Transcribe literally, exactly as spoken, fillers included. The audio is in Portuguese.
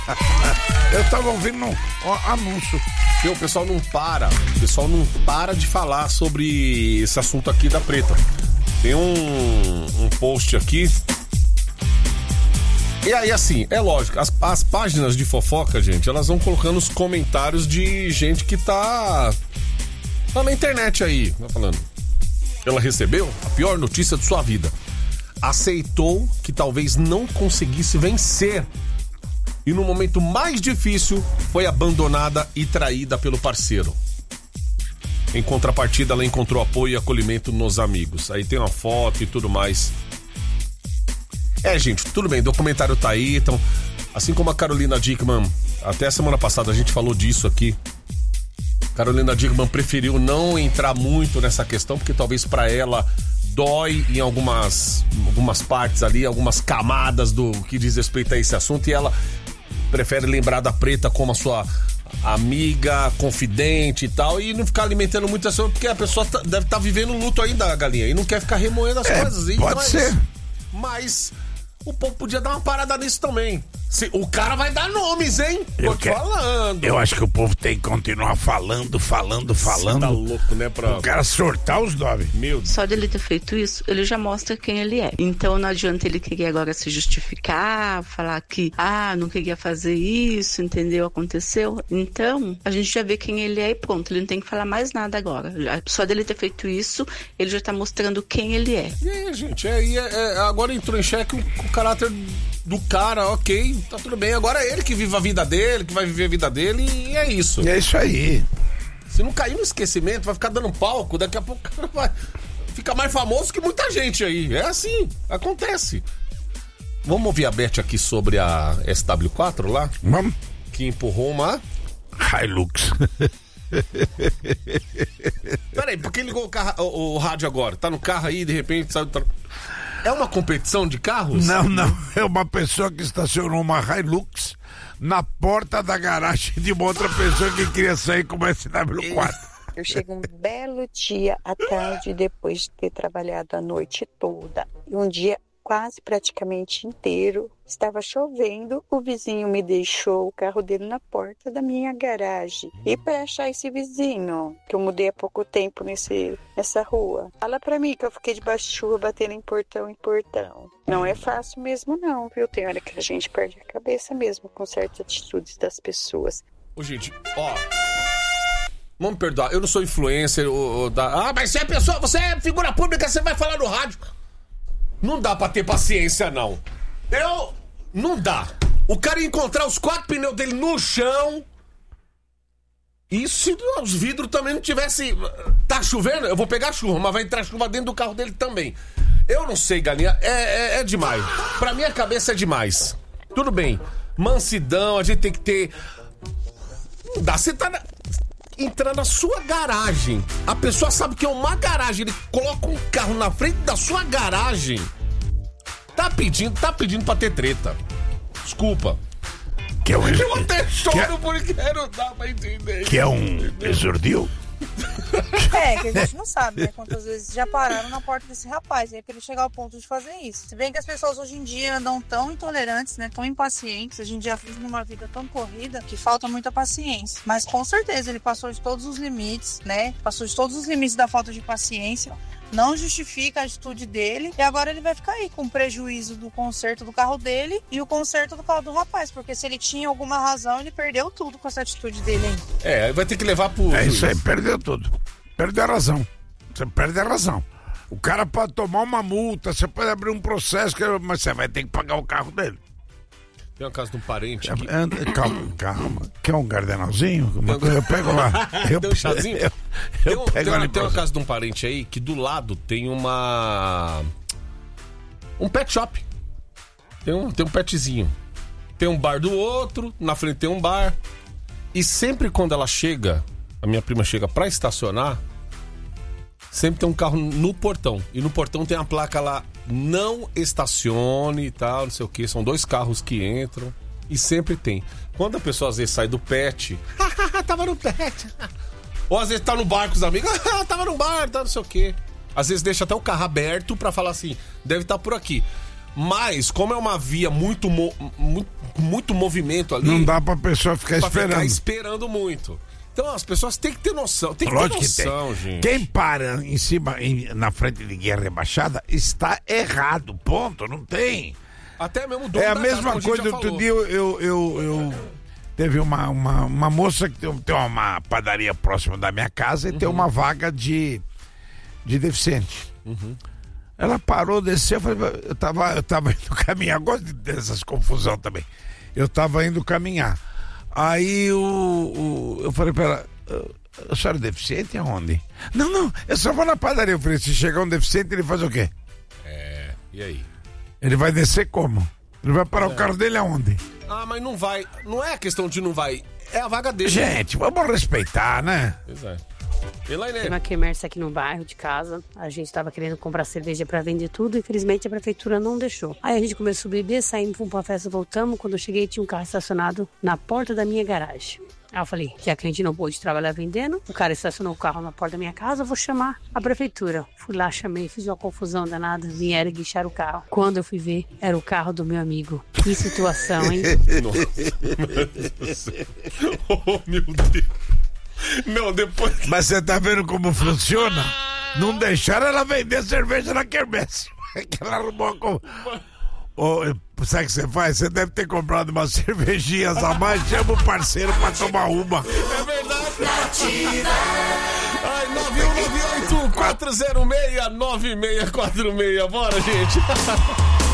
Eu tava ouvindo um, um anúncio. E o pessoal não para, o pessoal não para de falar sobre esse assunto aqui da Preta. Tem um, um post aqui. E aí, assim, é lógico, as, as páginas de fofoca, gente, elas vão colocando os comentários de gente que tá, tá na internet aí, tá falando. Ela recebeu a pior notícia de sua vida. Aceitou que talvez não conseguisse vencer. E no momento mais difícil, foi abandonada e traída pelo parceiro. Em contrapartida, ela encontrou apoio e acolhimento nos amigos. Aí tem uma foto e tudo mais. É, gente, tudo bem, o documentário tá aí, então, assim como a Carolina Dickmann, até a semana passada a gente falou disso aqui. Carolina Dickmann preferiu não entrar muito nessa questão, porque talvez pra ela dói em algumas, algumas partes ali, algumas camadas do que diz respeito a esse assunto, e ela prefere lembrar da Preta como a sua amiga, confidente e tal, e não ficar alimentando muito essa, porque a pessoa tá, deve estar tá vivendo luto ainda, galinha, e não quer ficar remoendo as é, coisas. Pode então é ser. Isso. Mas o povo podia dar uma parada nisso também. Se, o cara vai dar nomes, hein? Eu Tô te quero, falando. Eu acho que o povo tem que continuar falando, falando, falando. Você tá louco, né? Pra... O cara sortar os nomes. Meu Deus. Só dele ter feito isso, ele já mostra quem ele é. Então não adianta ele querer agora se justificar, falar que, ah, não queria fazer isso, entendeu? Aconteceu. Então, a gente já vê quem ele é e pronto. Ele não tem que falar mais nada agora. Só dele ter feito isso, ele já tá mostrando quem ele é. E aí, gente, é, é, é, agora entrou em xeque o, o caráter do cara, ok, tá tudo bem. Agora é ele que vive a vida dele, que vai viver a vida dele, e é isso. É isso aí. Se não cair no esquecimento, vai ficar dando palco, daqui a pouco o cara vai ficar mais famoso que muita gente aí. É assim, acontece. Vamos ouvir a Beth aqui sobre a S W quatro lá? Vamos. Que empurrou uma... Hilux. Peraí, por que ligou o, carro, o, o rádio agora? Tá no carro aí, de repente... Sabe, tá... É uma competição de carros? Não, não. É uma pessoa que estacionou uma Hilux na porta da garagem de uma outra pessoa que queria sair com uma S W quatro. Eu chego um belo dia à tarde, depois de ter trabalhado a noite toda. E um dia quase praticamente inteiro, estava chovendo, o vizinho me deixou o carro dele na porta da minha garagem. E para achar esse vizinho, que eu mudei há pouco tempo nesse, nessa rua, fala pra mim que eu fiquei debaixo de chuva batendo em portão em portão. Não é fácil mesmo não, viu? Tem hora que a gente perde a cabeça mesmo com certas atitudes das pessoas. Ô, gente, ó... Vamos perdoar, eu não sou influencer ou, ou da... Ah, mas você é pessoa, você é figura pública, você vai falar no rádio. Não dá pra ter paciência, não. Eu... Não dá. O cara ia encontrar os quatro pneus dele no chão. E se os vidros também não tivesse... Tá chovendo? Eu vou pegar chuva, mas vai entrar chuva dentro do carro dele também. Eu não sei, galinha. É, é, é demais. Pra minha cabeça é demais. Tudo bem. Mansidão, a gente tem que ter... Não dá. Você tá... Na... Entrar na sua garagem. A pessoa sabe que é uma garagem. Ele coloca um carro na frente da sua garagem. Tá pedindo, tá pedindo pra ter treta. Desculpa. Que é um... Eu até choro que é... porque não dá pra entender. Que é um exordio? É, que a gente não sabe, né? Quantas vezes já pararam na porta desse rapaz, aí pra ele chegar ao ponto de fazer isso. Se bem que as pessoas hoje em dia andam tão intolerantes, né? Tão impacientes, a gente já vive numa vida tão corrida que falta muita paciência. Mas com certeza ele passou de todos os limites, né? Passou de todos os limites da falta de paciência. Não justifica a atitude dele. E agora ele vai ficar aí com o prejuízo do conserto do carro dele e o conserto do carro do rapaz. Porque se ele tinha alguma razão, ele perdeu tudo com essa atitude dele, hein? É, vai ter que levar pro... É isso aí, perdeu tudo. Perdeu a razão. Você perde a razão. O cara pode tomar uma multa, você pode abrir um processo, mas você vai ter que pagar o carro dele. Tem uma casa de um parente que... Calma, calma. Quer um gardenalzinho? Uma coisa, eu pego lá. Eu tem um chazinho? Eu, eu tem, um, pego tem, uma, ali tem uma casa de um parente aí que do lado tem uma... Um pet shop. Tem um, tem um petzinho. Tem um bar do outro, na frente tem um bar. E sempre quando ela chega, a minha prima chega pra estacionar, sempre tem um carro no portão. E no portão tem a placa lá, não estacione e tal, não sei o que. São dois carros que entram. E sempre tem. Quando a pessoa às vezes sai do pet, tava no pet. Ou às vezes tá no bar com os amigos, tava no bar, tá, não sei o que. Às vezes deixa até o carro aberto pra falar assim, deve estar por aqui. Mas, como é uma via muito, mo- muito, muito movimento ali... Não dá pra pessoa ficar pra esperando. ficar esperando muito. Então as pessoas têm que ter noção. Tem que Lógico ter que noção, tem. gente. Quem para em cima, em- na frente de guia rebaixada, está errado. Ponto. Não tem. Até mesmo o dono É a da mesma casa, como coisa. a gente já Outro falou. dia eu, eu, eu, eu- teve uma, uma, uma moça que tem, tem uma padaria próxima da minha casa e Uhum. tem uma vaga de, de deficiente. Uhum. Ela parou, desceu, eu, falei, eu, tava, eu tava indo caminhar, eu gosto dessas confusão também. Eu tava indo caminhar. Aí o, o- eu falei pra ela, a senhora é deficiente aonde? Não, não, eu só vou na padaria. Eu falei, se chegar um deficiente, ele faz o quê? É, e aí? Ele vai descer como? Ele vai parar É. o carro dele aonde? Ah, mas não vai. Não é a questão de não vai. É a vaga dele. Gente, vamos respeitar, né? Pois é. Tem Elaine. uma quermesse aqui no bairro de casa. A gente tava querendo comprar cerveja pra vender tudo. Infelizmente a prefeitura não deixou. Aí a gente começou a beber, saímos, fomos pra festa, voltamos. Quando eu cheguei tinha um carro estacionado na porta da minha garagem. Aí eu falei que a cliente não pôde trabalhar vendendo. O cara estacionou o carro na porta da minha casa, eu vou chamar a prefeitura. Fui lá, chamei, fiz uma confusão danada. Vieram e guincharam o carro. Quando eu fui ver, era o carro do meu amigo. Que situação, hein? Nossa. Oh, meu Deus. Não, depois. Mas você tá vendo como funciona? Não deixaram ela vender cerveja na quermesse. Que ela arrumou com... Ô, sabe o que você faz? Você deve ter comprado umas cervejinhas a mais, chama o parceiro pra tomar uma. É verdade. Ai, nove um nove oito, quatro zero seis, nove seis quatro seis. Bora, gente.